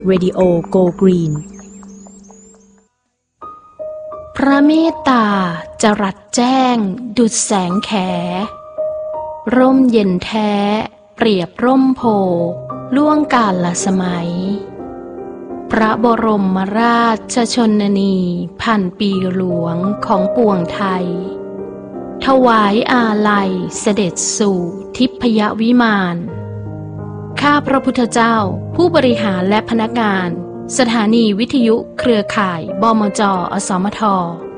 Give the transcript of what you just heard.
Radio Go Green พระเมตตาจรัสแจ้งดุจแสงแขร่มเย็นแท้เปรียบร่มโพล่วงกาลสมัยพระบรมราชชนนีพันปีหลวงของปวงไทยถวายอาลัยเสด็จสู่ทิพยวิมานข้าพระพุทธเจ้าผู้บริหารและพนักงานสถานีวิทยุเครือข่ายบมจ.อสมท